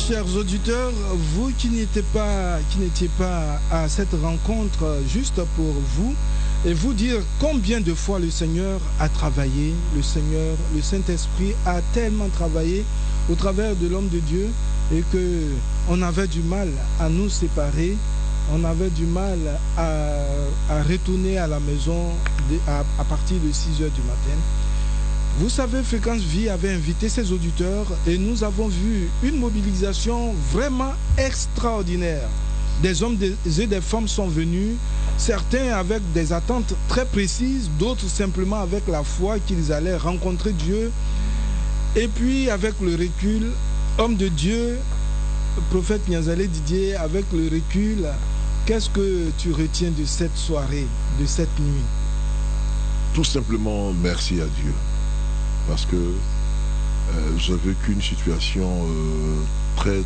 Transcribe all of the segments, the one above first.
chers auditeurs, vous qui n'étiez pas à cette rencontre, juste pour vous, et vous dire combien de fois le Seigneur a travaillé, le Saint-Esprit a tellement travaillé au travers de l'homme de Dieu, et qu'on avait du mal à nous séparer, on avait du mal à retourner à la maison à partir de 6 heures du matin. Vous savez, Fréquence Vie avait invité ses auditeurs et nous avons vu une mobilisation vraiment extraordinaire. Des hommes et des femmes sont venus, certains avec des attentes très précises, d'autres simplement avec la foi qu'ils allaient rencontrer Dieu. Et puis avec le recul, homme de Dieu, prophète Niazalé Didier, avec le recul, qu'est-ce que tu retiens de cette soirée, de cette nuit? Tout simplement, merci à Dieu. Parce que j'ai vécu une situation très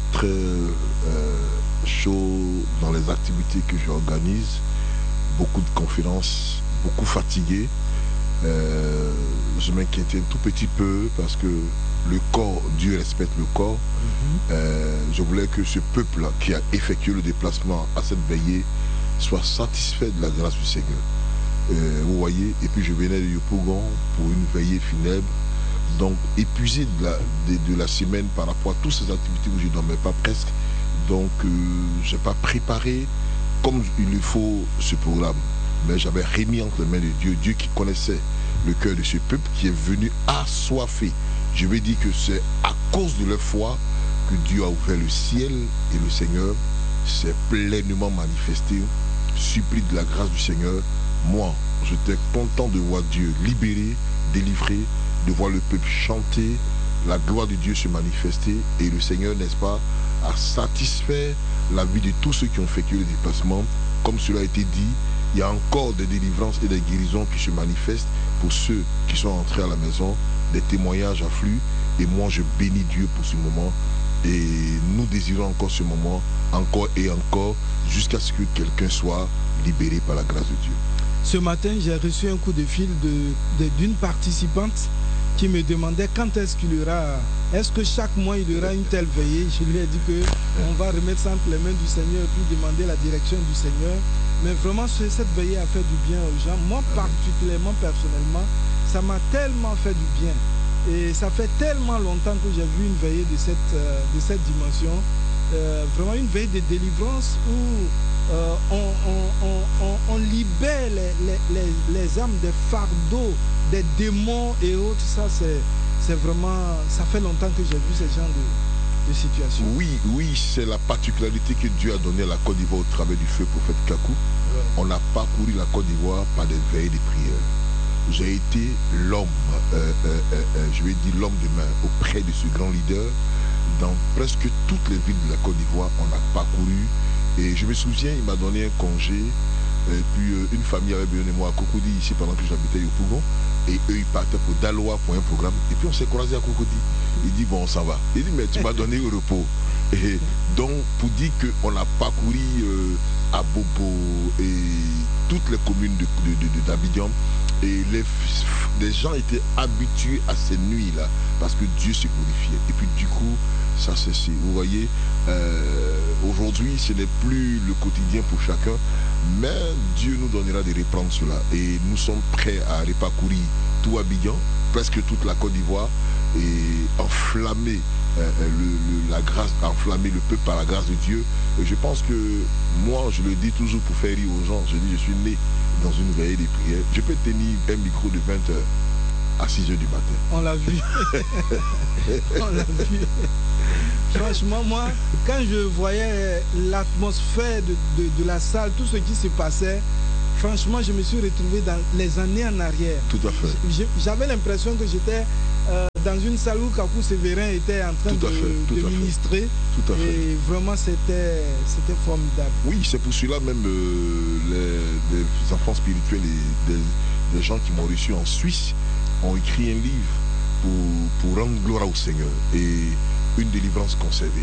chaude dans les activités que j'organise, beaucoup de conférences, beaucoup fatigué. Je m'inquiétais un tout petit peu parce que le corps, Dieu respecte le corps. Je voulais que ce peuple qui a effectué le déplacement à cette veillée soit satisfait de la grâce du Seigneur. Vous voyez, et puis je venais de Yopougon pour une veillée funèbre. Donc épuisé de la semaine par rapport à toutes ces activités où je ne dormais pas presque. Donc je n'ai pas préparé comme il le faut ce programme. Mais j'avais remis entre les mains de Dieu, Dieu qui connaissait le cœur de ce peuple, qui est venu assoiffé. Je vais dire que c'est à cause de leur foi que Dieu a ouvert le ciel et le Seigneur s'est pleinement manifesté. Supplie de la grâce du Seigneur. Moi, j'étais content de voir Dieu libéré, délivré, de voir le peuple chanter, la gloire de Dieu se manifester, et le Seigneur, n'est-ce pas, a satisfait la vie de tous ceux qui ont effectué le déplacement. Comme cela a été dit, il y a encore des délivrances et des guérisons qui se manifestent pour ceux qui sont entrés à la maison, des témoignages affluent, et moi je bénis Dieu pour ce moment, et nous désirons encore ce moment, encore et encore, jusqu'à ce que quelqu'un soit libéré par la grâce de Dieu. Ce matin, j'ai reçu un coup de fil d'une participante qui me demandait quand est-ce qu'il y aura, est-ce que chaque mois il y aura une telle veillée. Je lui ai dit qu'on va remettre ça entre les mains du Seigneur et puis demander la direction du Seigneur. Mais vraiment, cette veillée a fait du bien aux gens. Moi, particulièrement, personnellement, ça m'a tellement fait du bien. Et ça fait tellement longtemps que j'ai vu une veillée de cette dimension. Vraiment une veillée de délivrance où on libère les âmes des fardeaux, des démons et autres. Ça, c'est vraiment, ça fait longtemps que j'ai vu ce genre de situation. Oui, c'est la particularité que Dieu a donnée à la Côte d'Ivoire au travers du feu prophète Kakou. Ouais. On a parcouru la Côte d'Ivoire par des veillées de prière. J'ai été l'homme, je vais dire l'homme de main auprès de ce grand leader. Dans presque toutes les villes de la Côte d'Ivoire, on a parcouru. Et je me souviens, il m'a donné un congé. Et puis une famille avait besoin de moi à Cocody, ici, pendant que j'habitais au Pougon. Et eux, ils partaient pour Daloa pour un programme. Et puis on s'est croisés à Cocody. Il dit, bon, on s'en va. Il dit, mais tu m'as donné au repos. Et donc, pour dire qu'on a parcouru à Bobo et toutes les communes d'Abidjan. Et les gens étaient habitués à ces nuits-là, parce que Dieu s'est glorifié. Et puis du coup, ça cessé. Vous voyez, aujourd'hui, ce n'est plus le quotidien pour chacun, mais Dieu nous donnera de reprendre cela. Et nous sommes prêts à aller parcourir tout Abidjan, presque toute la Côte d'Ivoire, et enflammer la grâce, enflammer le peuple par la grâce de Dieu. Et je pense que moi, je le dis toujours pour faire rire aux gens, je dis, je suis né dans une veillée de prière. Je peux tenir un micro de 20h à 6h du matin. On l'a vu. On l'a vu. Franchement, moi, quand je voyais l'atmosphère de la salle, tout ce qui se passait, franchement, je me suis retrouvé dans les années en arrière. Tout à fait. J'avais l'impression que j'étais dans une salle où Kakou Sévérin était en train de ministrer. Tout à fait. Et vraiment, c'était formidable. Oui, c'est pour cela même les enfants spirituels et des gens qui m'ont reçu en Suisse ont écrit un livre pour rendre gloire au Seigneur. Et une délivrance conservée.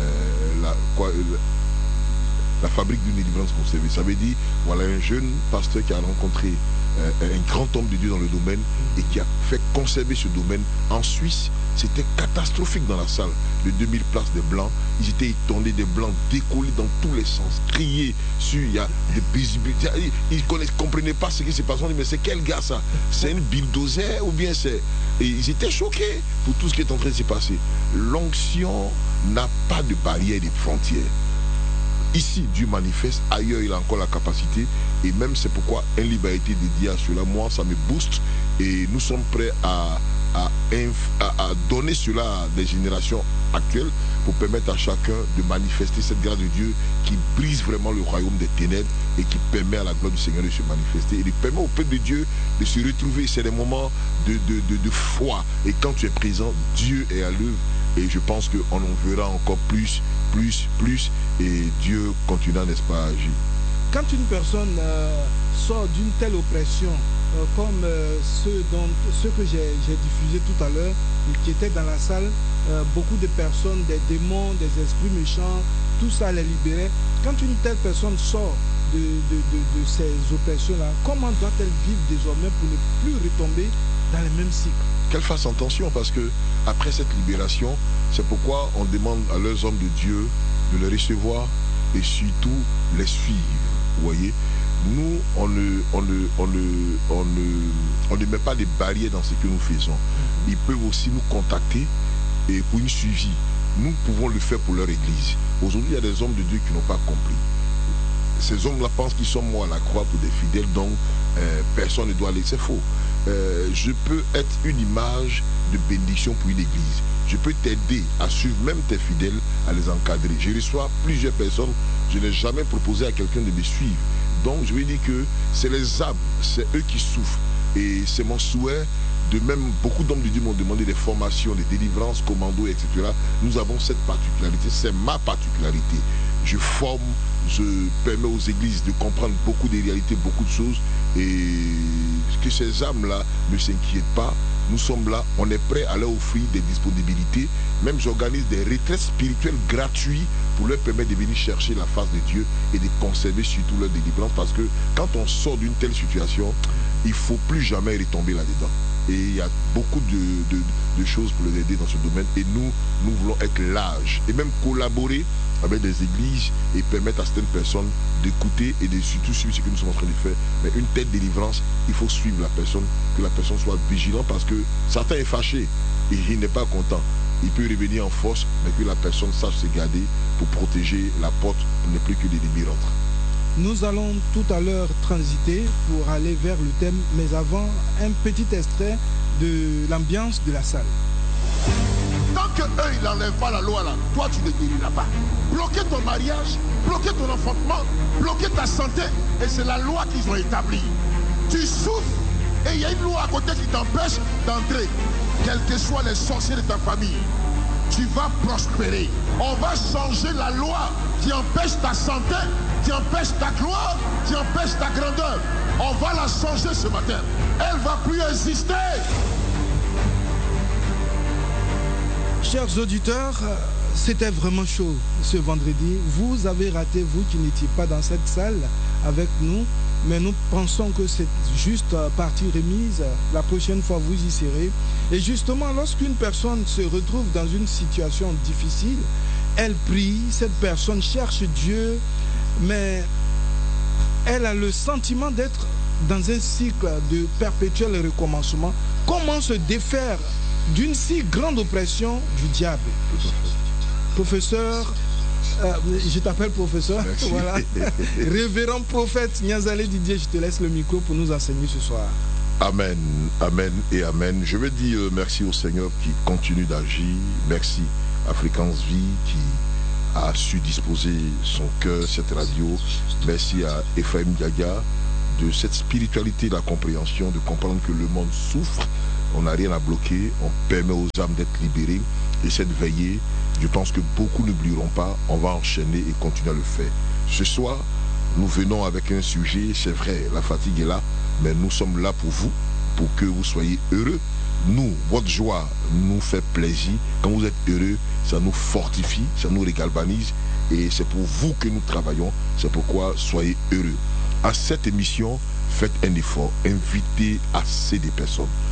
La fabrique d'une délivrance conservée. Ça veut dire, voilà un jeune pasteur qui a rencontré un grand homme de Dieu dans le domaine et qui a fait conserver ce domaine en Suisse c'était catastrophique dans la salle. De 2000 places de blancs, ils étaient étonnés, des blancs décollés dans tous les sens, criés sur, il y a des visibilités. Ils ne comprenaient pas ce qui s'est passé. On dit, mais c'est quel gars ça? C'est une bulldozer ou bien c'est... Et ils étaient choqués pour tout ce qui est en train de se passer. L'onction n'a pas de barrière et de frontières. Ici, Dieu manifeste, ailleurs, il a encore la capacité. Et même c'est pourquoi un livre a été dédié à cela. Moi, ça me booste. Et nous sommes prêts à donner cela à des générations actuelles pour permettre à chacun de manifester cette grâce de Dieu qui brise vraiment le royaume des ténèbres et qui permet à la gloire du Seigneur de se manifester. Et il permet au peuple de Dieu de se retrouver. C'est des moments de foi. Et quand tu es présent, Dieu est à l'œuvre. Et je pense qu'on en verra encore plus. Et Dieu continuera, n'est-ce pas, à agir. Quand une personne sort d'une telle oppression, comme ceux que j'ai diffusés tout à l'heure, qui étaient dans la salle, beaucoup de personnes, des démons, des esprits méchants, tout ça les libérait. Quand une telle personne sort de ces oppressions-là, comment doit-elle vivre désormais pour ne plus retomber dans les mêmes cycles? Qu'elle fasse attention, parce que après cette libération, c'est pourquoi on demande à leurs hommes de Dieu de les recevoir et surtout les suivre. Vous voyez, nous, on ne met pas de barrières dans ce que nous faisons. Ils peuvent aussi nous contacter et pour une suivi. Nous pouvons le faire pour leur église. Aujourd'hui, il y a des hommes de Dieu qui n'ont pas compris. Ces hommes-là pensent qu'ils sont morts à la croix pour des fidèles, donc personne ne doit aller. C'est faux. Je peux être une image de bénédiction pour une église. Je peux t'aider à suivre même tes fidèles, à les encadrer. Je reçois plusieurs personnes. Je n'ai jamais proposé à quelqu'un de me suivre. Donc je veux dire que c'est les âmes, c'est eux qui souffrent. Et c'est mon souhait. De même, beaucoup d'hommes de Dieu m'ont demandé des formations, des délivrances, commando, etc. Nous avons cette particularité, c'est ma particularité. Je forme, je permets aux églises de comprendre beaucoup de réalités, beaucoup de choses. Et que ces âmes-là ne s'inquiètent pas. Nous sommes là, on est prêt à leur offrir des disponibilités. Même j'organise des retraites spirituelles gratuites pour leur permettre de venir chercher la face de Dieu et de conserver surtout leur délivrance. Parce que quand on sort d'une telle situation, il ne faut plus jamais retomber là-dedans. Et il y a beaucoup de choses pour les aider dans ce domaine. Et nous voulons être larges et même collaborer avec des églises et permettre à certaines personnes d'écouter et de surtout suivre ce que nous sommes en train de faire. Mais une telle délivrance, il faut suivre la personne, que la personne soit vigilante parce que Satan est fâché et il n'est pas content. Il peut revenir en force, mais que la personne sache se garder pour protéger la porte pour ne plus que l'ennemi rentre. Nous allons tout à l'heure transiter pour aller vers le thème, mais avant, un petit extrait de l'ambiance de la salle. Tant qu'eux, ils n'enlèvent pas la loi là, toi, tu ne guériras pas. Bloquer ton mariage, bloquer ton enfantement, bloquer ta santé, et c'est la loi qu'ils ont établie. Tu souffres, et il y a une loi à côté qui t'empêche d'entrer. Quels que soient les sorciers de ta famille, tu vas prospérer. On va changer la loi qui empêche ta santé, qui empêche ta gloire, qui empêche ta grandeur. On va la changer ce matin. Elle ne va plus exister. Chers auditeurs, c'était vraiment chaud ce vendredi. Vous avez raté, vous qui n'étiez pas dans cette salle avec nous, mais nous pensons que c'est juste partie remise. La prochaine fois, vous y serez. Et justement, lorsqu'une personne se retrouve dans une situation difficile, elle prie, cette personne cherche Dieu, mais elle a le sentiment d'être dans un cycle de perpétuel recommencement. Comment se défaire d'une si grande oppression du diable? Professeur, je t'appelle professeur. Merci. Voilà. Révérend prophète Niazalé Didier, je te laisse le micro pour nous enseigner ce soir. Amen, amen et amen. Je veux dire merci au Seigneur qui continue d'agir. Merci à Fréquence Vie qui a su disposer son cœur, cette radio. Merci à Ephraim Gaga de cette spiritualité, de la compréhension, de comprendre que le monde souffre. On n'a rien à bloquer, on permet aux âmes d'être libérées. Et cette veillée, je pense que beaucoup n'oublieront pas, on va enchaîner et continuer à le faire. Ce soir, nous venons avec un sujet, c'est vrai, la fatigue est là, mais nous sommes là pour vous, pour que vous soyez heureux. Nous, votre joie nous fait plaisir. Quand vous êtes heureux, ça nous fortifie, ça nous régalvanise. Et c'est pour vous que nous travaillons. C'est pourquoi soyez heureux. À cette émission, faites un effort. Invitez assez de personnes.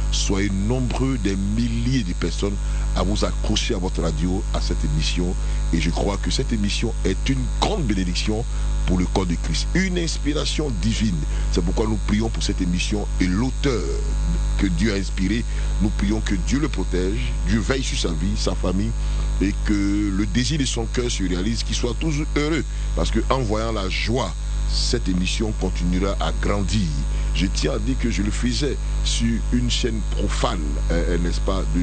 soyez nombreux, des milliers de personnes à vous accrocher à votre radio, à cette émission. Et je crois que cette émission est une grande bénédiction pour le corps de Christ. Une inspiration divine. C'est pourquoi nous prions pour cette émission et l'auteur que Dieu a inspiré. Nous prions que Dieu le protège, Dieu veille sur sa vie, sa famille, et que le désir de son cœur se réalise, qu'il soit toujours heureux. Parce qu'en voyant la joie, cette émission continuera à grandir. Je tiens à dire que je le faisais sur une chaîne profane, n'est-ce pas, de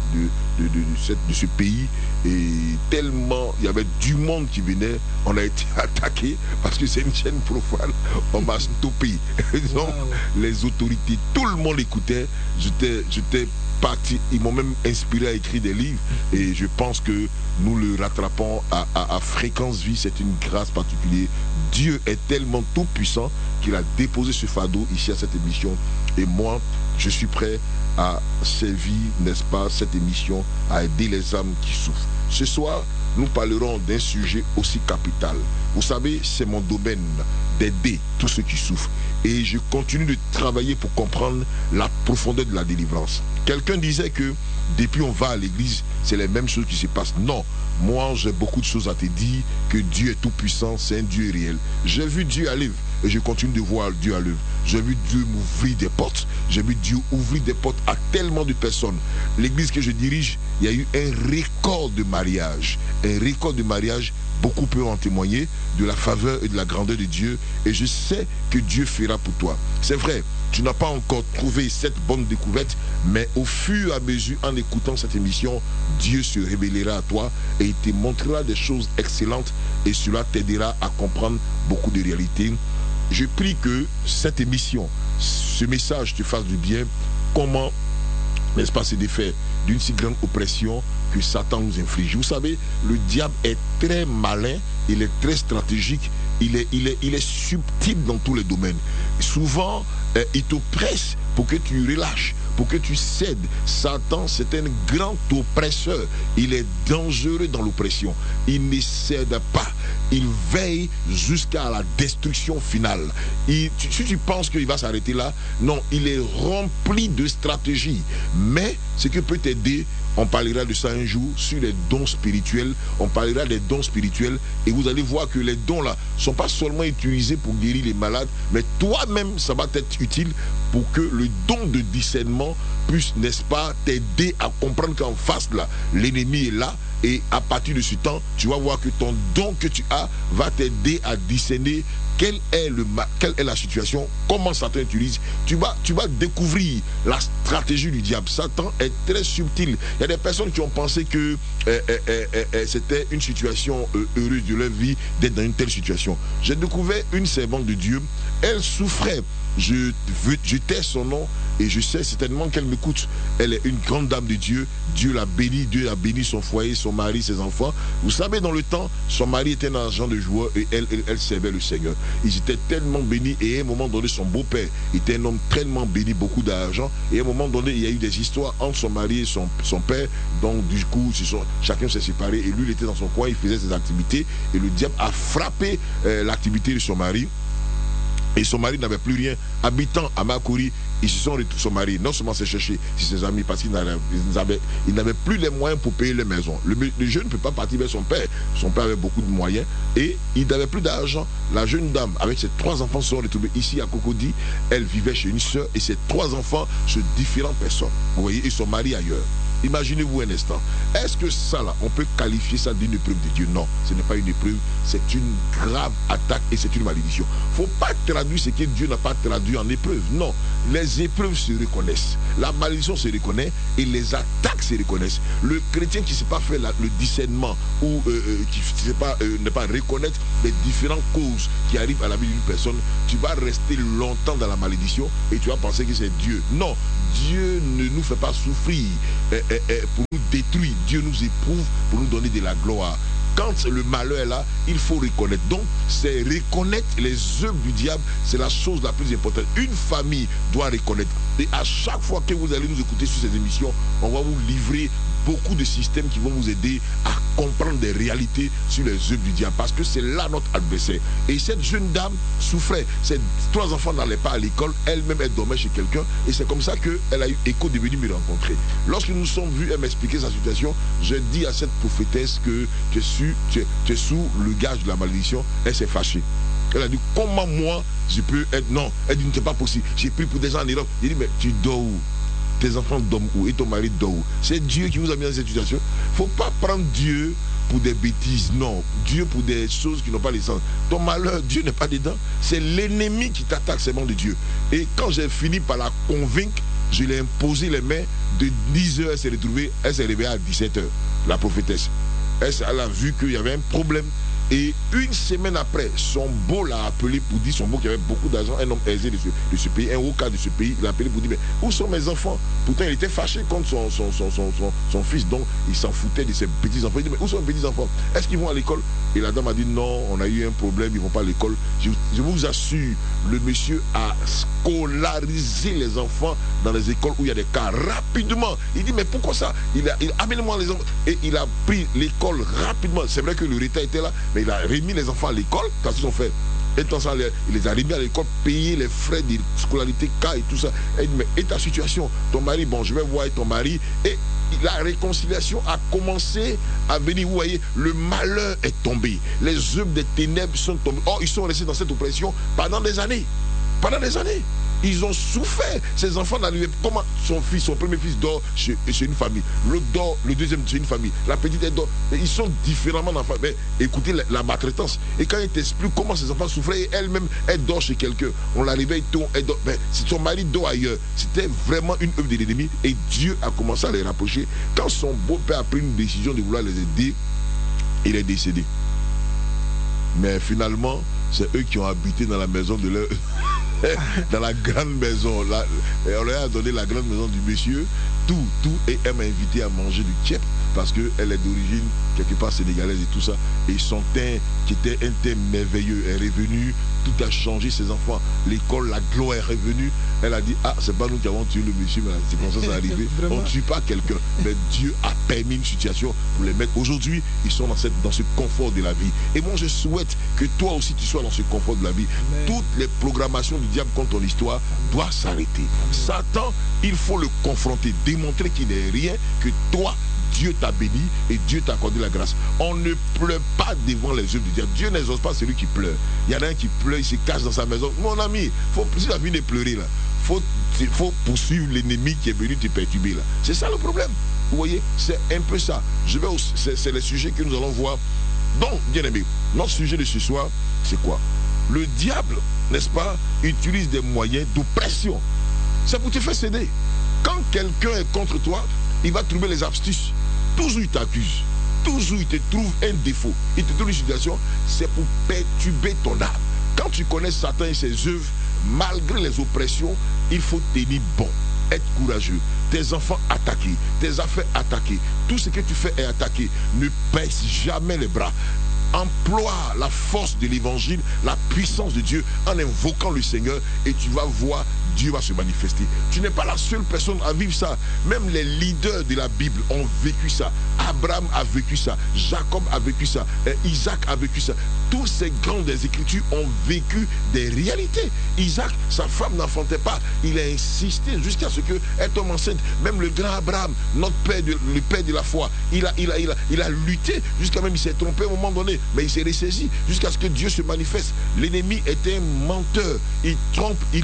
ce pays, et tellement il y avait du monde qui venait, on a été attaqué parce que c'est une chaîne profane, on m'a stoppé. Donc, les autorités, tout le monde écoutait, j'étais parti, ils m'ont même inspiré à écrire des livres, et je pense que nous le rattrapons à fréquence vie. C'est une grâce particulière. Dieu est tellement tout puissant qu'il a déposé ce fardeau ici à cette émission, et moi je suis prêt à servir, n'est-ce pas, cette émission, à aider les âmes qui souffrent. Ce soir, nous parlerons d'un sujet aussi capital. Vous savez, c'est mon domaine d'aider tous ceux qui souffrent. Et je continue de travailler pour comprendre la profondeur de la délivrance. Quelqu'un disait que depuis on va à l'église, c'est les mêmes choses qui se passent. Non, moi j'ai beaucoup de choses à te dire, que Dieu est tout puissant, c'est un Dieu réel. J'ai vu Dieu à l'œuvre et je continue de voir Dieu à l'œuvre. J'ai vu Dieu m'ouvrir des portes. J'ai vu Dieu ouvrir des portes à tellement de personnes. L'église que je dirige, il y a eu un record de mariage. Un record de mariage. Beaucoup peuvent en témoigner de la faveur et de la grandeur de Dieu. Et je sais que Dieu fera pour toi. C'est vrai, tu n'as pas encore trouvé cette bonne découverte, mais au fur et à mesure, en écoutant cette émission, Dieu se révélera à toi et il te montrera des choses excellentes, et cela t'aidera à comprendre beaucoup de réalités. Je prie que cette émission, ce message te fasse du bien. Comment, n'est-ce pas, se défaire d'une si grande oppression que Satan nous inflige. Vous savez, le diable est très malin, il est très stratégique, il est subtil dans tous les domaines. Souvent, il t'oppresse pour que tu relâches, pour que tu cèdes. Satan, c'est un grand oppresseur. Il est dangereux dans l'oppression. Il ne cède pas. Il veille jusqu'à la destruction finale. Si tu penses qu'il va s'arrêter là, non, il est rempli de stratégies. Mais ce qui peut t'aider, on parlera de ça un jour sur les dons spirituels. On parlera des dons spirituels et vous allez voir que les dons là ne sont pas seulement utilisés pour guérir les malades, mais toi-même ça va t'être utile pour que le don de discernement puisse, n'est-ce pas, t'aider à comprendre qu'en face là, l'ennemi est là. Et à partir de ce temps, tu vas voir que ton don que tu as va t'aider à discerner quelle est la situation, comment Satan utilise. Tu vas découvrir la stratégie du diable. Satan est très subtil. Il y a des personnes qui ont pensé que c'était une situation heureuse de leur vie d'être dans une telle situation. J'ai découvert une servante de Dieu. Elle souffrait. Je tais son nom et je sais certainement qu'elle m'écoute. Elle est une grande dame de Dieu. Dieu l'a bénie, Dieu a béni son foyer, son mari, ses enfants. Vous savez, dans le temps, son mari était un agent de joueur et elle servait le Seigneur. Ils étaient tellement bénis, et à un moment donné, son beau-père était un homme tellement béni, beaucoup d'argent. Et à un moment donné, il y a eu des histoires entre son mari et son père. Donc du coup, chacun s'est séparé et lui, il était dans son coin, il faisait ses activités et le diable a frappé l'activité de son mari. Et son mari n'avait plus rien. Habitant à Makori, ils se sont retrouvés, son mari, non seulement s'est cherché chez ses amis parce qu'il n'avait plus les moyens pour payer les maisons. Le jeune ne peut pas partir vers son père. Son père avait beaucoup de moyens et il n'avait plus d'argent. La jeune dame, avec ses 3 enfants, se sont retrouvés ici à Cocody. Elle vivait chez une soeur et ses 3 enfants chez différentes personnes. Vous voyez, et son mari ailleurs. Imaginez-vous un instant. Est-ce que ça là, on peut qualifier ça d'une épreuve de Dieu? Non, ce n'est pas une épreuve, c'est une grave attaque et c'est une malédiction. Il ne faut pas traduire ce que Dieu n'a pas traduit en épreuve. Non, les épreuves se reconnaissent. La malédiction se reconnaît et les attaques se reconnaissent. Le chrétien qui ne sait pas faire le discernement ou qui ne sait pas ne pas reconnaître les différentes causes qui arrivent à la vie d'une personne, tu vas rester longtemps dans la malédiction et tu vas penser que c'est Dieu. Non, Dieu ne nous fait pas souffrir pour nous détruire. Dieu nous éprouve pour nous donner de la gloire. Quand le malheur est là, il faut reconnaître. Donc, c'est reconnaître les œuvres du diable, c'est la chose la plus importante. Une famille doit reconnaître. Et à chaque fois que vous allez nous écouter sur ces émissions, on va vous livrer beaucoup de systèmes qui vont vous aider à comprendre des réalités sur les œuvres du diable, parce que c'est là notre adversaire. Et cette jeune dame souffrait. Ses 3 enfants n'allaient pas à l'école, elle-même elle dormait chez quelqu'un, et c'est comme ça qu'elle a eu écho de venir me rencontrer. Lorsque nous nous sommes vus, elle m'expliquait sa situation. Je dis à cette prophétesse que tu es sous le gage de la malédiction. Elle s'est fâchée. Elle a dit, comment moi je peux être... Non, elle dit, c'est pas possible. J'ai pris pour des gens en Europe. J'ai dit, mais tu dors où? Tes enfants dorment où? Et ton mari dort où? C'est Dieu qui vous a mis dans cette situation. Il ne faut pas prendre Dieu pour des bêtises, non. Dieu pour des choses qui n'ont pas de sens. Ton malheur, Dieu n'est pas dedans. C'est l'ennemi qui t'attaque, c'est le nom de Dieu. Et quand j'ai fini par la convaincre, je lui ai imposé les mains. De 10h, elle s'est réveillée à 17h, la prophétesse. Elle a vu qu'il y avait un problème. Et une semaine après, son beau l'a appelé pour dire, son beau qui avait beaucoup d'argent, un homme aisé de ce pays, un haut cadre de ce pays, il l'a appelé pour dire, mais où sont mes enfants? Pourtant, il était fâché contre son fils, donc il s'en foutait de ses petits-enfants. Il dit, mais où sont mes petits-enfants? Est-ce qu'ils vont à l'école? Et la dame a dit, non, on a eu un problème, ils ne vont pas à l'école. Je vous assure, le monsieur a scolarisé les enfants dans les écoles où il y a des cas rapidement. Il dit, mais pourquoi ça? Amène-moi les enfants. Et il a pris l'école rapidement. C'est vrai que le retard était là, mais il a remis les enfants à l'école quand ils ont fait. Et il les a remis à l'école, payer les frais de scolarité, cas et tout ça. Et il dit, mais et ta situation? Ton mari, bon, je vais voir ton mari. Et la réconciliation a commencé à venir. Vous voyez, le malheur est tombé. Les œuvres des ténèbres sont tombées. Oh, ils sont restés dans cette oppression pendant des années. Pendant des années. Ils ont souffert. Ces enfants n'arrivaient pas. Comment son premier fils dort chez une famille. L'autre dort, le deuxième chez une famille. La petite elle dort. Mais ils sont différemment dans la famille. Mais écoutez la maltraitance. Et quand il t'explique comment ces enfants souffraient, et elle-même, elle dort chez quelqu'un. On la réveille tôt, elle dort. Mais si son mari dort ailleurs, c'était vraiment une œuvre de l'ennemi. Et Dieu a commencé à les rapprocher. Quand son beau-père a pris une décision de vouloir les aider, il est décédé. Mais finalement, c'est eux qui ont habité dans la maison de leur... dans la grande maison. On leur a donné la grande maison du monsieur, tout, et elle m'a invité à manger du tchèp parce qu'elle est d'origine quelque part sénégalaise et tout ça. Et son teint, qui était un teint merveilleux, est revenu, tout a changé, ses enfants, l'école, la gloire est revenue. Elle a dit, ah, c'est pas nous qui avons tué le monsieur, mais c'est comme ça c'est arrivé. On ne tue pas quelqu'un, mais Dieu a permis une situation pour les mettre. Aujourd'hui, ils sont dans ce confort de la vie. Et moi, je souhaite que toi aussi, tu sois dans ce confort de la vie. Amen. Toutes les programmations du diable contre ton histoire doivent s'arrêter. Satan, il faut le confronter, démontrer qu'il n'est rien, que toi, Dieu t'a béni et Dieu t'a accordé la grâce. On ne pleure pas devant les œuvres du diable. Dieu n'exauce pas celui qui pleure. Il y en a un qui pleure, il se cache dans sa maison. Mon ami, si tu as fini de pleurer là, il faut poursuivre l'ennemi qui est venu te perturber là. C'est ça le problème. Vous voyez, c'est un peu ça. C'est les sujets que nous allons voir. Donc, bien aimé, notre sujet de ce soir, c'est quoi? Le diable, n'est-ce pas, utilise des moyens d'oppression. C'est pour te faire céder. Quand quelqu'un est contre toi, il va trouver les astuces. Toujours il t'accuse. Toujours il te trouve un défaut. Il te trouve une situation, c'est pour perturber ton âme. Quand tu connais Satan et ses œuvres, malgré les oppressions, il faut tenir bon. Être courageux. Tes enfants attaqués, tes affaires attaquées. Tout ce que tu fais est attaqué. Ne baisse jamais les bras. Emploie la force de l'évangile, la puissance de Dieu en invoquant le Seigneur et tu vas voir Dieu va se manifester. Tu n'es pas la seule personne à vivre ça. Même les leaders de la Bible ont vécu ça. Abraham a vécu ça. Jacob a vécu ça. Isaac a vécu ça. Tous ces grands des Écritures ont vécu des réalités. Isaac, sa femme n'enfantait pas. Il a insisté jusqu'à ce qu'elle tombe enceinte. Même le grand Abraham, notre père, le père de la foi, il a lutté jusqu'à même il s'est trompé à un moment donné. Mais il s'est ressaisi jusqu'à ce que Dieu se manifeste. L'ennemi est un menteur. Il trompe, il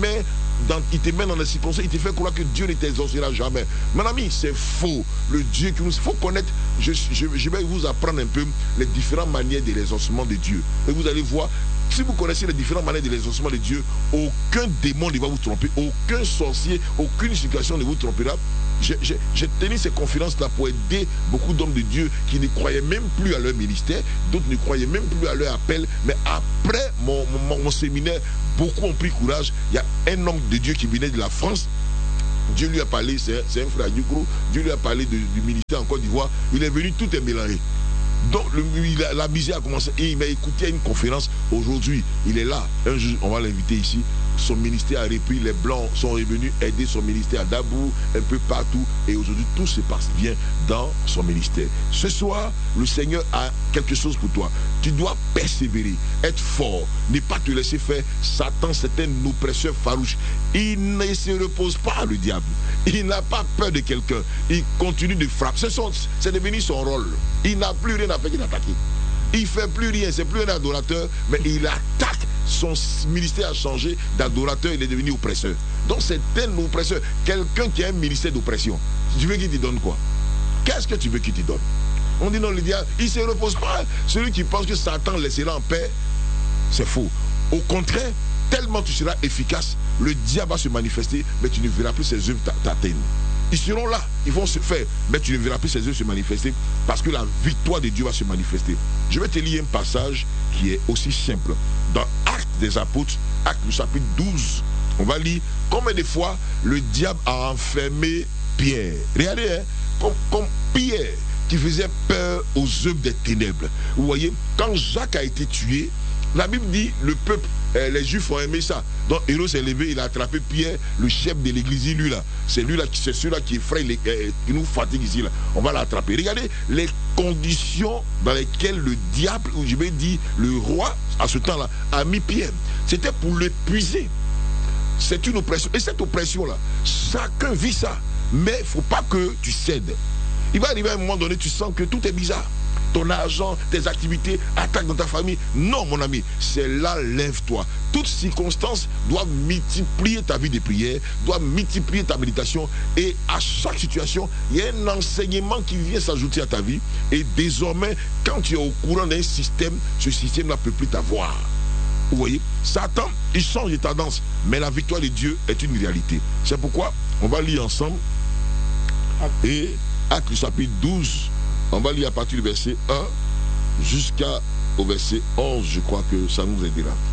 te met dans les circonstances, il te fait croire que Dieu ne t'exaucera jamais. Mon ami, c'est faux. Le Dieu que nous... Il faut connaître, je vais vous apprendre un peu les différentes manières de l'exaucement de Dieu. Et vous allez voir, si vous connaissez les différentes manières de l'exaucement de Dieu, aucun démon ne va vous tromper, aucun sorcier, aucune situation ne vous trompera. J'ai tenu ces conférences-là pour aider beaucoup d'hommes de Dieu qui ne croyaient même plus à leur ministère, d'autres ne croyaient même plus à leur appel. Mais après mon séminaire, beaucoup ont pris courage. Il y a un homme de Dieu qui venait de la France. Dieu lui a parlé, c'est un frère du groupe. Dieu lui a parlé du ministère en Côte d'Ivoire. Il est venu, tout est mélangé. Donc la misère a commencé et il m'a écouté à une conférence. Aujourd'hui, il est là. Un jour, on va l'inviter ici. son ministère a repris, les Blancs sont revenus aider son ministère à Dabou, un peu partout, et aujourd'hui tout se passe bien dans son ministère. Ce soir, le Seigneur a quelque chose pour toi. Tu dois persévérer, être fort, ne pas te laisser faire. Satan, c'est un oppresseur farouche. Il ne se repose pas, le diable. Il n'a pas peur de quelqu'un. Il continue de frapper. C'est devenu son rôle. Il n'a plus rien à faire qu'attaquer. Il ne fait plus rien, c'est plus un adorateur, mais il attaque. Son ministère a changé d'adorateur, il est devenu oppresseur. Donc c'est un oppresseur, quelqu'un qui a un ministère d'oppression. Tu veux qu'il te donne quoi? Qu'est-ce que tu veux qu'il te donne? On dit non, le diable, il ne se repose pas. Celui qui pense que Satan laissera en paix, c'est faux. Au contraire, tellement tu seras efficace, le diable va se manifester, mais tu ne verras plus ses œuvres t'atteindre. Ils seront là, ils vont se faire, mais tu ne verras plus ses œuvres se manifester parce que la victoire de Dieu va se manifester. Je vais te lire un passage qui est aussi simple. Dans Actes des Apôtres, Actes du chapitre 12, on va lire combien de fois le diable a enfermé Pierre. Regardez, hein, comme Pierre qui faisait peur aux œuvres des ténèbres. Vous voyez, quand Jacques a été tué, la Bible dit, le peuple, les Juifs ont aimé ça. Donc Héros s'est levé, il a attrapé Pierre, le chef de l'église, lui là. C'est celui-là qui effraie, qui nous fatigue ici là. On va l'attraper. Regardez les conditions dans lesquelles le diable, ou je vais dire le roi, à ce temps-là, a mis Pierre. C'était pour l'épuiser. C'est une oppression. Et cette oppression-là, chacun vit ça. Mais il ne faut pas que tu cèdes. Il va arriver à un moment donné, tu sens que tout est bizarre. Ton argent, tes activités, attaques dans ta famille. Non, mon ami, c'est là, lève-toi. Toutes circonstances doivent multiplier ta vie de prière, doivent multiplier ta méditation. Et à chaque situation, il y a un enseignement qui vient s'ajouter à ta vie. Et désormais, quand tu es au courant d'un système, ce système-là ne peut plus t'avoir. Vous voyez, Satan, il change de tendance. Mais la victoire de Dieu est une réalité. C'est pourquoi on va lire ensemble. Et Actes chapitre 12. On va lire à partir du verset 1 jusqu'au verset 11, je crois que ça nous aidera.